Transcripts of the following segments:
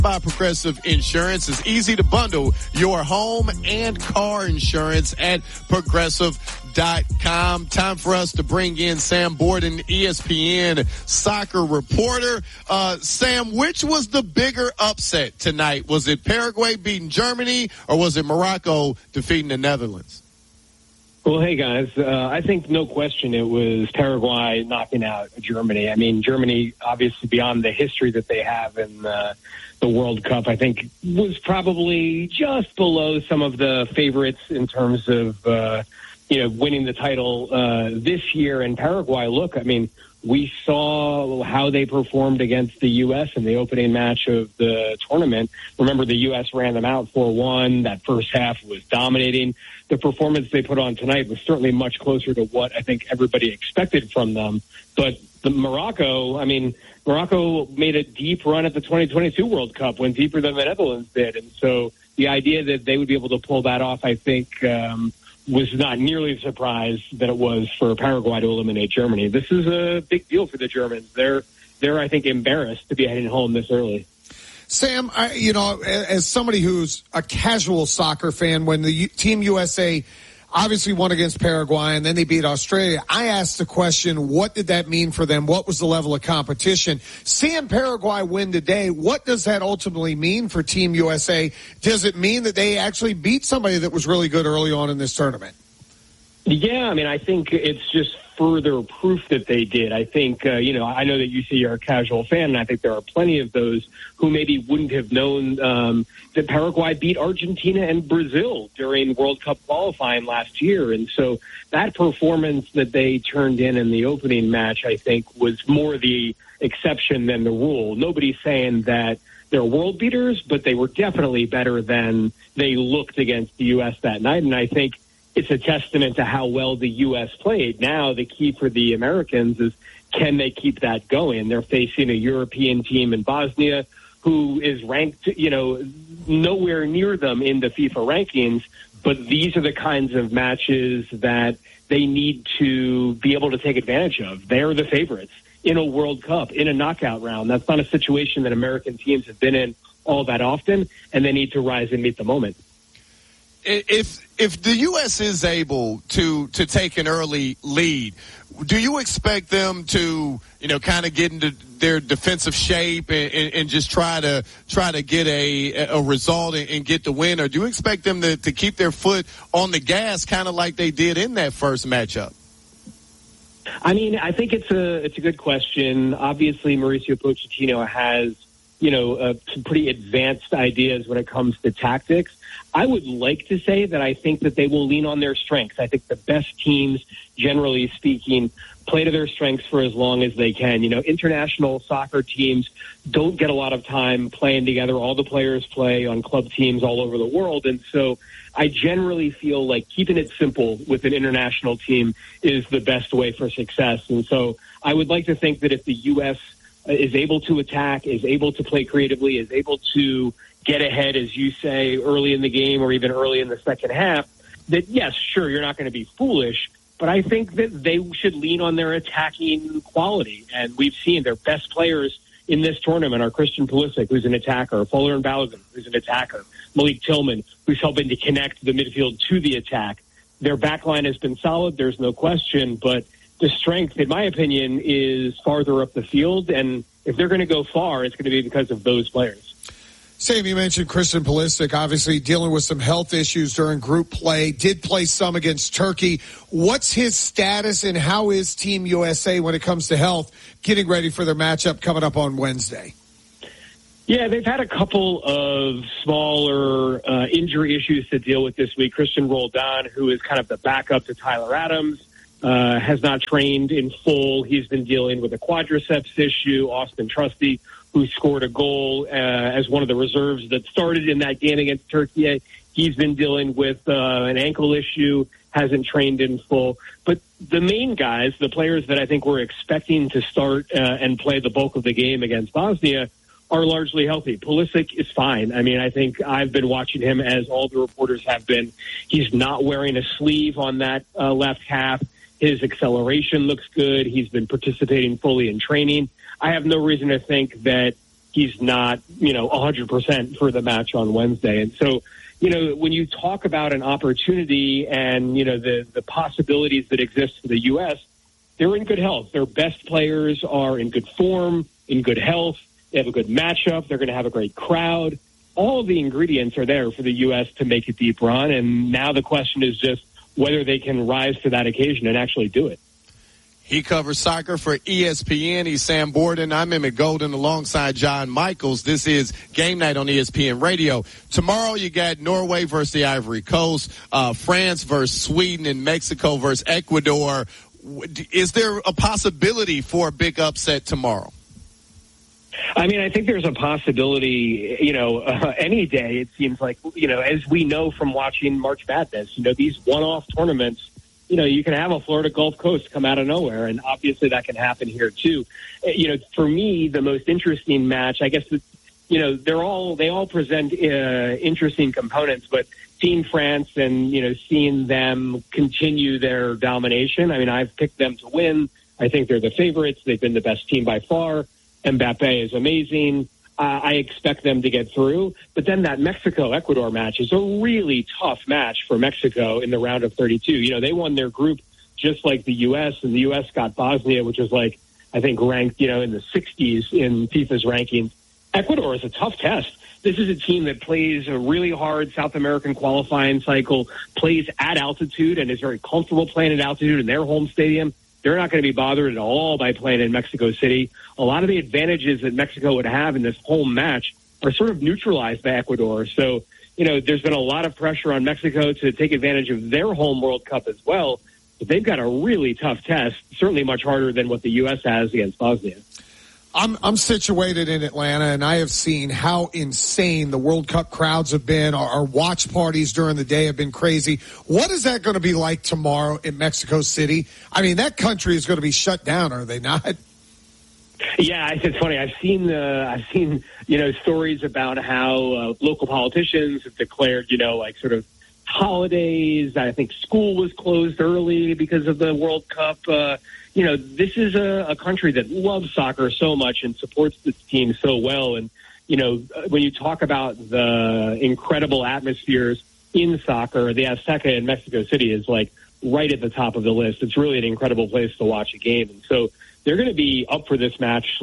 by Progressive Insurance. It's easy to bundle your home and car insurance at Progressive.com. Time for us to bring in Sam Borden, ESPN soccer reporter. Sam, which was the bigger upset tonight? Was it Paraguay beating Germany, or was it Morocco defeating the Netherlands? Well, hey, guys, I think no question it was Paraguay knocking out Germany. I mean, Germany, obviously, beyond the history that they have in the World Cup, I think was probably just below some of the favorites in terms of, winning the title this year. And Paraguay, look, I mean, we saw how they performed against the U.S. in the opening match of the tournament. Remember, the U.S. ran them out 4-1. That first half was dominating. The performance they put on tonight was certainly much closer to what I think everybody expected from them. But Morocco made a deep run at the 2022 World Cup, went deeper than the Netherlands did. And so the idea that they would be able to pull that off, I think, was not nearly the surprise that it was for Paraguay to eliminate Germany. This is a big deal for the Germans. They're I think, embarrassed to be heading home this early. Sam, as somebody who's a casual soccer fan, when the Team USA obviously won against Paraguay and then they beat Australia, I asked the question, what did that mean for them? What was the level of competition? Seeing Paraguay win today, what does that ultimately mean for Team USA? Does it mean that they actually beat somebody that was really good early on in this tournament? Yeah, I mean, I think it's just further proof that they did. I think, I know that you say you're a casual fan, and I think there are plenty of those who maybe wouldn't have known that Paraguay beat Argentina and Brazil during World Cup qualifying last year. And so that performance that they turned in the opening match, I think, was more the exception than the rule. Nobody's saying that they're world beaters, but they were definitely better than they looked against the U.S. that night. And I think it's a testament to how well the U.S. played. Now, the key for the Americans is, can they keep that going? They're facing a European team in Bosnia who is ranked, nowhere near them in the FIFA rankings, but these are the kinds of matches that they need to be able to take advantage of. They're the favorites in a World Cup, in a knockout round. That's not a situation that American teams have been in all that often, and they need to rise and meet the moment. If the U.S. is able to take an early lead, do you expect them to, kind of get into their defensive shape and just try to get a result and get the win? Or do you expect them to keep their foot on the gas, kind of like they did in that first matchup? I mean, I think it's a good question. Obviously, Mauricio Pochettino has, some pretty advanced ideas when it comes to tactics. I would like to say that I think that they will lean on their strengths. I think the best teams, generally speaking, play to their strengths for as long as they can. International soccer teams don't get a lot of time playing together. All the players play on club teams all over the world. And so I generally feel like keeping it simple with an international team is the best way for success. And so I would like to think that if the U.S. is able to attack, is able to play creatively, is able to get ahead, as you say, early in the game or even early in the second half, that, yes, sure, you're not going to be foolish, but I think that they should lean on their attacking quality. And we've seen their best players in this tournament are Christian Pulisic, who's an attacker, Folarin Balogun, who's an attacker, Malik Tillman, who's helping to connect the midfield to the attack. Their back line has been solid, there's no question, but the strength, in my opinion, is farther up the field. And if they're going to go far, it's going to be because of those players. Sam, you mentioned Christian Pulisic, obviously dealing with some health issues during group play, did play some against Turkey. What's his status and how is Team USA when it comes to health getting ready for their matchup coming up on Wednesday? Yeah, they've had a couple of smaller injury issues to deal with this week. Christian Roldan, who is kind of the backup to Tyler Adams, has not trained in full. He's been dealing with a quadriceps issue. Austin Trusty, who scored a goal as one of the reserves that started in that game against Turkey, he's been dealing with an ankle issue, hasn't trained in full. But the main guys, the players that I think we're expecting to start and play the bulk of the game against Bosnia, are largely healthy. Pulisic is fine. I mean, I think I've been watching him as all the reporters have been. He's not wearing a sleeve on that left half. His acceleration looks good. He's been participating fully in training. I have no reason to think that he's not, 100% for the match on Wednesday. And so, when you talk about an opportunity and, the possibilities that exist for the U.S., they're in good health. Their best players are in good form, in good health. They have a good matchup. They're going to have a great crowd. All of the ingredients are there for the U.S. to make a deep run. And now the question is just whether they can rise to that occasion and actually do it. He covers soccer for ESPN. He's Sam Borden. I'm Emmett Golden alongside John Michaels. This is Game Night on ESPN Radio. Tomorrow you got Norway versus the Ivory Coast, France versus Sweden, and Mexico versus Ecuador. Is there a possibility for a big upset tomorrow? I mean, I think there's a possibility, any day. It seems like, as we know from watching March Madness, these one-off tournaments, you can have a Florida Gulf Coast come out of nowhere, and obviously that can happen here too. For me, the most interesting match, I guess, they all present interesting components, but seeing France and, seeing them continue their domination, I mean, I've picked them to win. I think they're the favorites. They've been the best team by far. Mbappe is amazing. I expect them to get through. But then that Mexico-Ecuador match is a really tough match for Mexico in the round of 32. They won their group just like the U.S., and the U.S. got Bosnia, which is I think ranked, in the 60s in FIFA's rankings. Ecuador is a tough test. This is a team that plays a really hard South American qualifying cycle, plays at altitude, and is very comfortable playing at altitude in their home stadium. They're not going to be bothered at all by playing in Mexico City. A lot of the advantages that Mexico would have in this home match are sort of neutralized by Ecuador. So, there's been a lot of pressure on Mexico to take advantage of their home World Cup as well. But they've got a really tough test, certainly much harder than what the U.S. has against Bosnia. I'm situated in Atlanta, and I have seen how insane the World Cup crowds have been. Our watch parties during the day have been crazy. What is that going to be like tomorrow in Mexico City? I mean, that country is going to be shut down, are they not? Yeah, it's funny. I've seen stories about how local politicians have declared, sort of holidays. I think school was closed early because of the World Cup. This is a country that loves soccer so much and supports this team so well. And, when you talk about the incredible atmospheres in soccer, the Azteca in Mexico City is right at the top of the list. It's really an incredible place to watch a game. And so they're going to be up for this match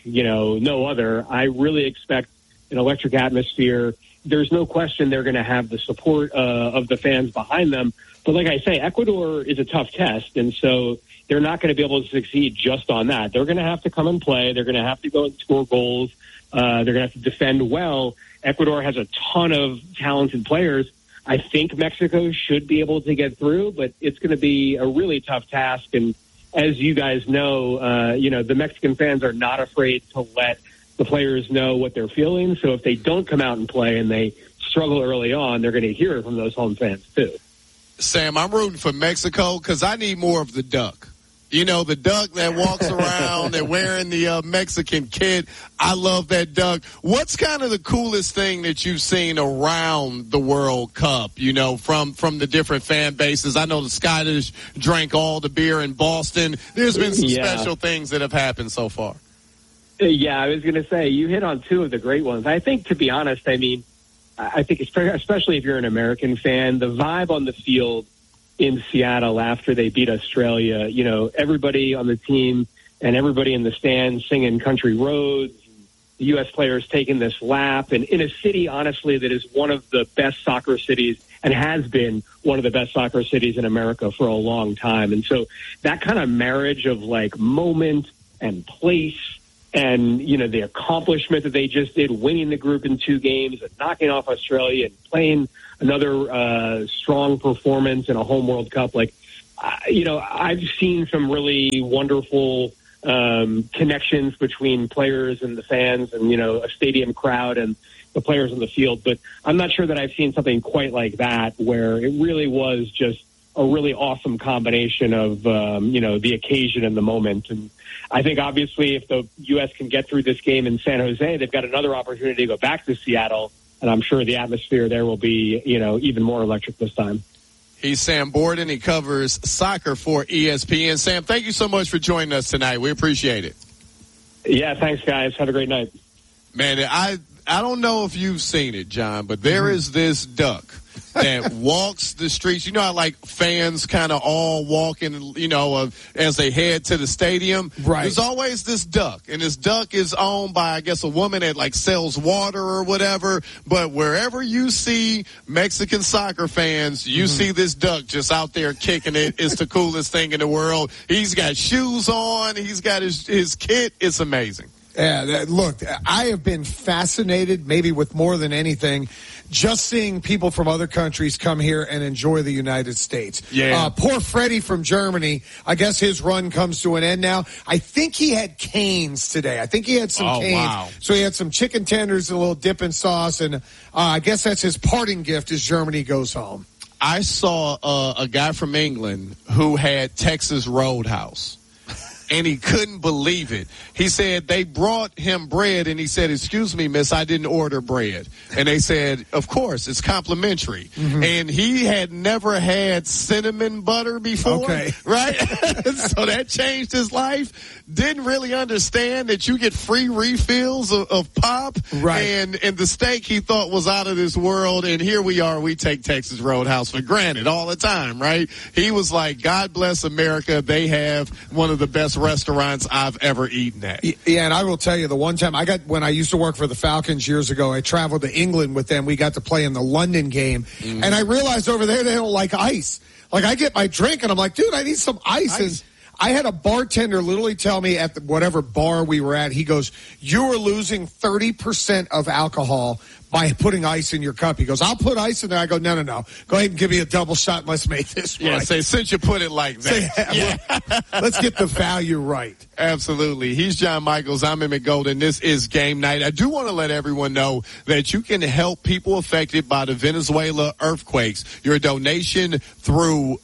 no other. I really expect an electric atmosphere. There's no question they're going to have the support of the fans behind them. But like I say, Ecuador is a tough test, and so they're not going to be able to succeed just on that. They're going to have to come and play. They're going to have to go and score goals. They're going to have to defend well. Ecuador has a ton of talented players. I think Mexico should be able to get through, but it's going to be a really tough task. And as you guys know, the Mexican fans are not afraid to let the players know what they're feeling. So if they don't come out and play and they struggle early on, they're going to hear it from those home fans too. Sam, I'm rooting for Mexico because I need more of the duck. The duck that walks around and wearing the Mexican kit. I love that duck. What's kind of the coolest thing that you've seen around the World Cup, from the different fan bases? I know the Scottish drank all the beer in Boston. There's been some special things that have happened so far. Yeah, I was going to say, you hit on two of the great ones. I think, to be honest, I think especially if you're an American fan, the vibe on the field in Seattle after they beat Australia, everybody on the team and everybody in the stands singing Country Roads, the U.S. players taking this lap, and in a city, honestly, that is one of the best soccer cities and has been one of the best soccer cities in America for a long time. And so that kind of marriage of moment and place and, the accomplishment that they just did, winning the group in 2 games and knocking off Australia and playing another strong performance in a home World Cup. I've seen some really wonderful connections between players and the fans and, a stadium crowd and the players on the field. But I'm not sure that I've seen something quite like that where it really was just a really awesome combination of, the occasion and the moment. And I think, obviously, if the U.S. can get through this game in San Jose, they've got another opportunity to go back to Seattle, and I'm sure the atmosphere there will be, even more electric this time. He's Sam Borden. He covers soccer for ESPN. Sam, thank you so much for joining us tonight. We appreciate it. Yeah, thanks, guys. Have a great night. Man, I don't know if you've seen it, John, but there is this duck that walks the streets. You know how, like, fans kind of all walking, as they head to the stadium? Right. There's always this duck, and this duck is owned by, I guess, a woman that, like, sells water or whatever. But wherever you see Mexican soccer fans, you see this duck just out there kicking it. It's the coolest thing in the world. He's got shoes on. He's got his kit. It's amazing. Yeah, look, I have been fascinated, maybe with more than anything, just seeing people from other countries come here and enjoy the United States. Yeah. Poor Freddie from Germany, I guess his run comes to an end now. I think he had canes today. I think he had some canes. Wow. So he had some chicken tenders and a little dipping sauce, and I guess that's his parting gift as Germany goes home. I saw a guy from England who had Texas Roadhouse. And he couldn't believe it. He said they brought him bread, and he said, "Excuse me, miss, I didn't order bread." And they said, "Of course, it's complimentary." And he had never had cinnamon butter before, Okay. right? So that changed his life. Didn't really understand that you get free refills of pop. Right. And the steak he thought was out of this world. And here we are. We take Texas Roadhouse for granted all the time, right? He was like, God bless America. They have one of the best restaurants I've ever eaten at. Yeah, and I will tell you, the one time when I used to work for the Falcons years ago, I traveled to England with them. We got to play in the London game, and I realized over there they don't like ice. Like, I get my drink, and I'm like, dude, I need some ice. And I had a bartender literally tell me at whatever bar we were at, he goes, "You are losing 30% of alcohol by putting ice in your cup." He goes, "I'll put ice in there." I go, no. Go ahead and give me a double shot and let's make this right. Yeah, say, since you put it like that. Let's get the value right. Absolutely. He's John Michaels. I'm Emmett Golden. This is Game Night. I do want to let everyone know that you can help people affected by the Venezuela earthquakes. Your donation through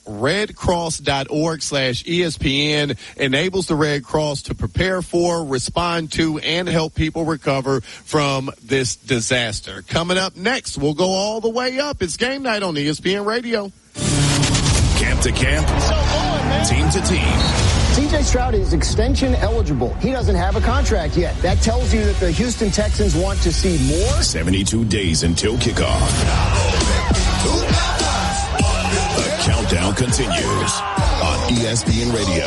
redcross.org/ESPN enables the Red Cross to prepare for, respond to, and help people recover from this disaster. Coming up next, we'll go all the way up. It's Game Night on ESPN Radio. Camp to camp, team to team. C.J. Stroud is extension eligible. He doesn't have a contract yet. That tells you that the Houston Texans want to see more. 72 days until kickoff. The countdown continues on ESPN Radio.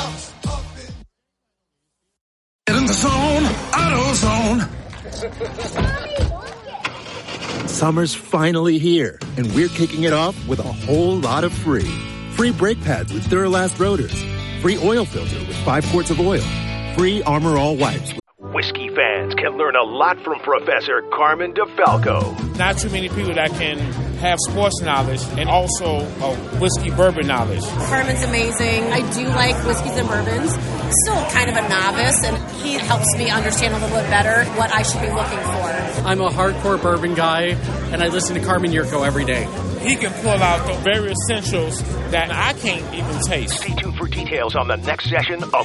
Get in the zone, AutoZone. Summer's finally here, and we're kicking it off with a whole lot of free. Free brake pads with Duralast rotors. Free oil filter with 5 quarts of oil. Free Armor All wipes. Whiskey fans can learn a lot from Professor Carmen DeFalco. Not too many people that can have sports knowledge and also whiskey bourbon knowledge. Carmen's amazing. I do like whiskeys and bourbons. Still kind of a novice, and he helps me understand a little bit better what I should be looking for. I'm a hardcore bourbon guy, and I listen to Carmen Yurko every day. He can pull out the very essentials that I can't even taste. Stay tuned for details on the next session of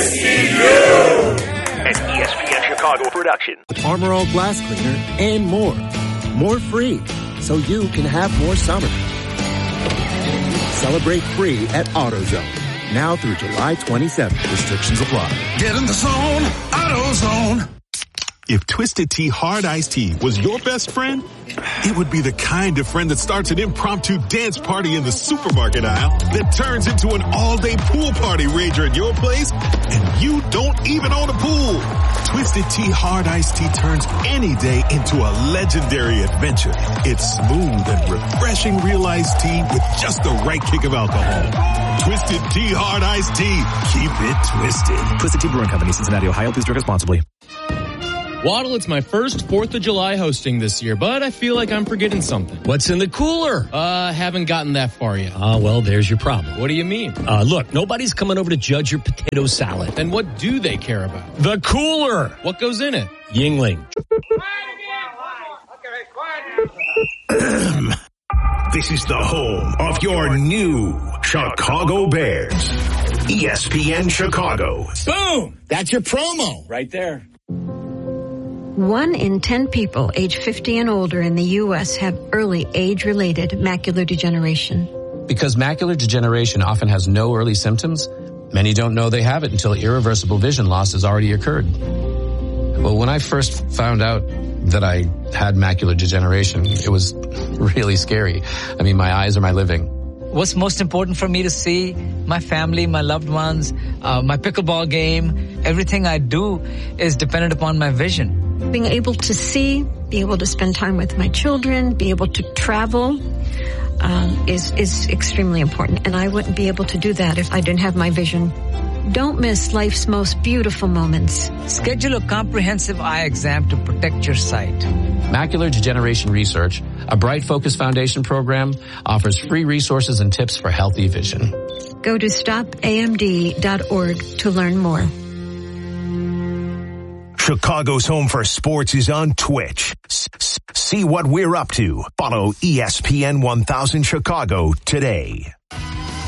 an ESPN Chicago production. Armor All glass cleaner and more. More free, so you can have more summer. Celebrate free at AutoZone. Now through July 27th. Restrictions apply. Get in the zone, AutoZone. If Twisted Tea Hard Iced Tea was your best friend, it would be the kind of friend that starts an impromptu dance party in the supermarket aisle that turns into an all-day pool party rager at your place, and you don't even own a pool. Twisted Tea Hard Iced Tea turns any day into a legendary adventure. It's smooth and refreshing real iced tea with just the right kick of alcohol. Twisted Tea Hard Iced Tea. Keep it twisted. Twisted Tea Brewing Company, Cincinnati, Ohio. Please drink responsibly. Waddle, it's my first 4th of July hosting this year, but I feel like I'm forgetting something. What's in the cooler? Haven't gotten that far yet. Well, there's your problem. What do you mean? Look, nobody's coming over to judge your potato salad. Then what do they care about? The cooler. What goes in it? Yingling. This is the home of your new Chicago Bears. ESPN Chicago. Boom! That's your promo right there. 1 in 10 people age 50 and older in the U.S. have early age-related macular degeneration. Because macular degeneration often has no early symptoms, many don't know they have it until irreversible vision loss has already occurred. Well, when I first found out that I had macular degeneration, it was really scary. I mean, my eyes are my living. What's most important for me to see? My family, my loved ones, my pickleball game. Everything I do is dependent upon my vision. Being able to see, be able to spend time with my children, be able to travel is extremely important. And I wouldn't be able to do that if I didn't have my vision. Don't miss life's most beautiful moments. Schedule a comprehensive eye exam to protect your sight. Macular Degeneration Research, a Bright Focus Foundation program, offers free resources and tips for healthy vision. Go to stopamd.org to learn more. Chicago's home for sports is on Twitch. See what we're up to. Follow ESPN 1000 Chicago today.